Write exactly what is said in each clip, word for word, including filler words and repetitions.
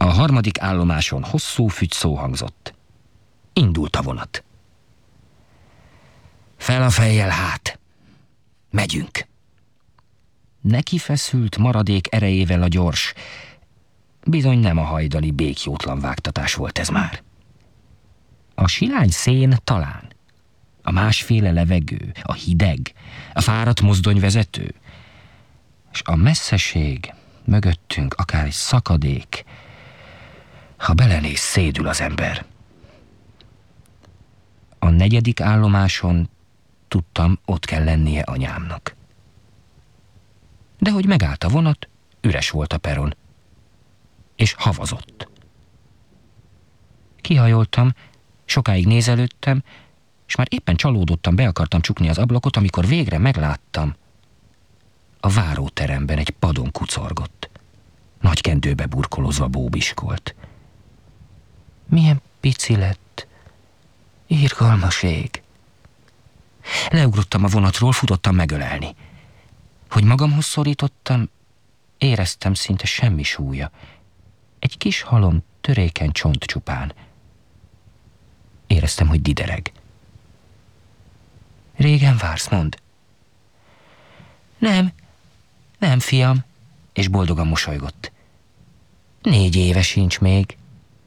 A harmadik állomáson hosszú fügyszó hangzott. Indult a vonat. Fel a fejjel hát! Megyünk! Neki feszült maradék erejével a gyors. Bizony nem a hajdani békjótlan vágtatás volt ez már. A silány szén talán. A másféle levegő, a hideg, a fáradt mozdonyvezető. És a messzeség mögöttünk akár egy szakadék. Ha belenéz, szédül az ember. A negyedik állomáson tudtam, ott kell lennie anyámnak. De hogy megállt a vonat, üres volt a peron. És havazott. Kihajoltam, sokáig nézelődtem, és már éppen csalódottan be akartam csukni az ablakot, amikor végre megláttam. A váróteremben egy padon kucorgott. Nagy kendőbe burkolozva bóbiskolt. Milyen pici lett. Irgalmas ég. Leugrottam a vonatról, futottam megölelni. Hogy magamhoz szorítottam, éreztem szinte semmi súlya. Egy kis halom, törékeny csont csupán. Éreztem, hogy didereg. Régen vársz, mondd. Nem, nem, fiam, és boldogan mosolygott. Négy éve sincs még.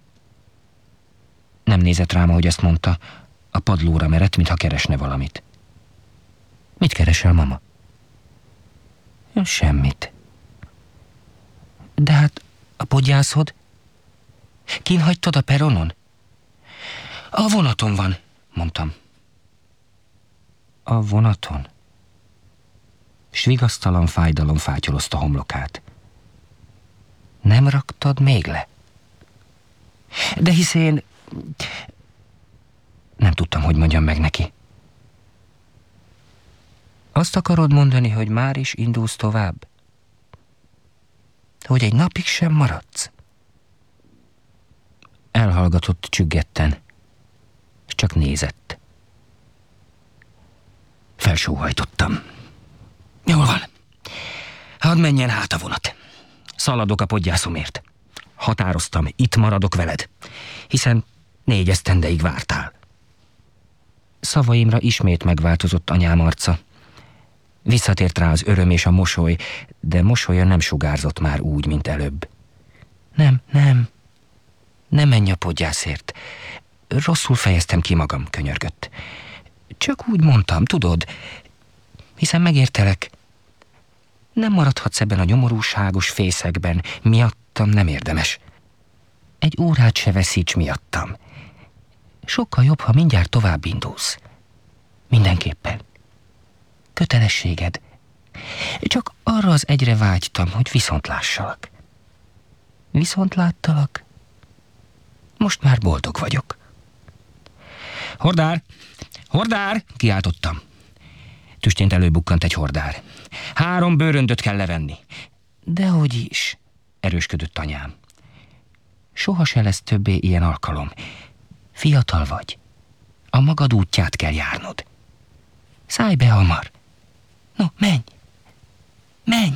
Nem nézett rám, ahogy ezt mondta. A padlóra merett, mintha keresne valamit. Mit keresel, mama? Semmit. De hát a podgyászod? Kin hagytad a peronon? A vonaton van, mondtam. A vonaton? S vigasztalan fájdalom fátyolozta homlokát. Nem raktad még le? De hisz én... Nem tudtam, hogy mondjam meg neki. Azt akarod mondani, hogy már is indulsz tovább? Hogy egy napig sem maradsz? Elhallgatott csüggetten, és csak nézett. Felsóhajtottam. Jól van. Hadd menjen hát a vonat. Szaladok a podgyászomért. Határoztam, itt maradok veled, hiszen négy esztendeig vártál. Szavaimra ismét megváltozott anyám arca. Visszatért rá az öröm és a mosoly, de mosolya nem sugárzott már úgy, mint előbb. Nem, nem. Nem menj a podgyászért. Rosszul fejeztem ki magam, könyörgött. Csak úgy mondtam, tudod, hiszen megértelek. Nem maradhatsz ebben a nyomorúságos fészekben, miattam nem érdemes. Egy órát se veszíts miattam. Sokkal jobb, ha mindjárt tovább indulsz. Mindenképpen. Kötelességed. Csak arra az egyre vágytam, hogy viszont lássalak. Viszont láttalak? Most már boldog vagyok. Hordár! Hordár! Kiáltottam. Tüstént előbukkant egy hordár. Három bőröndöt kell levenni. Dehogy is, erősködött anyám. Soha se lesz többé ilyen alkalom. Fiatal vagy. A magad útját kell járnod. Szállj be hamar. No, menj! Menj!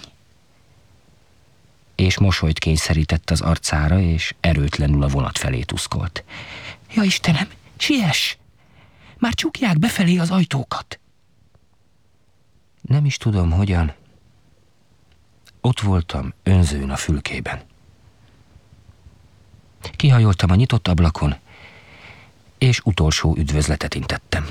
És mosolyt kényszerített az arcára, és erőtlenül a vonat felé tuszkolt. Ja, Istenem, siess! Már csukják befelé az ajtókat. Nem is tudom, hogyan. Ott voltam, önzőn a fülkében. Kihajoltam a nyitott ablakon, és utolsó üdvözletet intettem.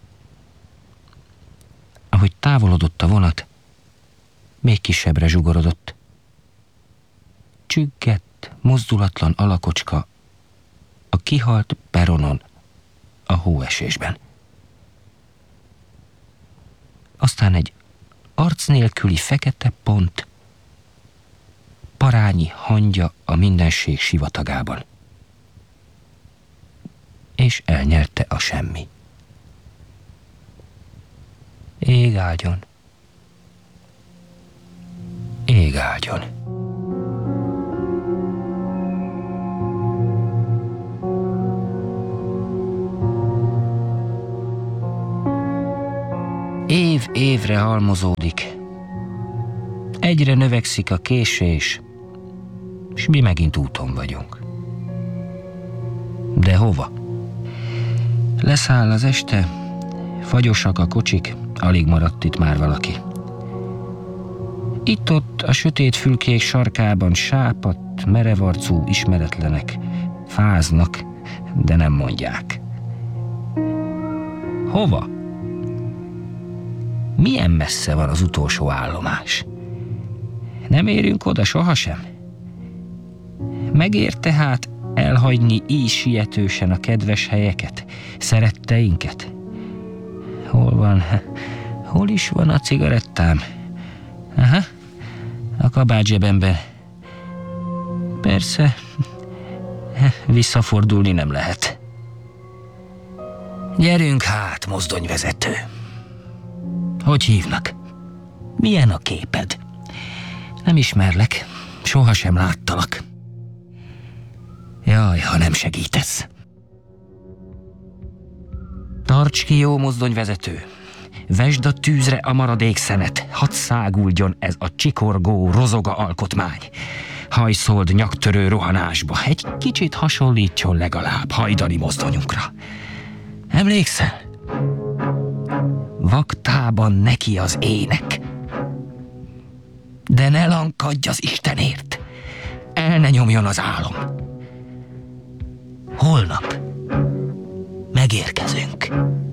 Ahogy távolodott a vonat, még kisebbre zsugorodott. Csüggett, mozdulatlan alakocska a kihalt peronon, a hóesésben. Aztán egy arc nélküli fekete pont, parányi hangya a mindenség sivatagában. És elnyerte a semmi. Ég áldjon. Ég áldjon. Év évre halmozódik. Egyre növekszik a késés, s és mi megint úton vagyunk. De hova? Leszáll az este, fagyosak a kocsik, alig maradt itt már valaki. Itt-ott a sötét fülkék sarkában sápadt, merevarcú ismeretlenek fáznak, de nem mondják. Hova? Milyen messze van az utolsó állomás? Nem érünk oda sohasem? Megér tehát elhagyni így sietősen a kedves helyeket, szeretteinket? Hol van? Hol is van a cigarettám? Aha, a kabátzsebemben. Persze, visszafordulni nem lehet. Gyerünk hát, mozdonyvezető. Hogy hívnak? Milyen a képed? Nem ismerlek, sohasem láttalak. Jaj, ha nem segítesz. Tarts ki, jó mozdonyvezető! Vesd a tűzre a maradék szenet, hadd száguldjon ez a csikorgó, rozoga alkotmány. Hajszold nyaktörő rohanásba, egy kicsit hasonlítson legalább hajdani mozdonyunkra. Emlékszel? Vaktában neki az ének. De ne lankadj az Istenért, el ne nyomjon az álom. Holnap megérkezünk.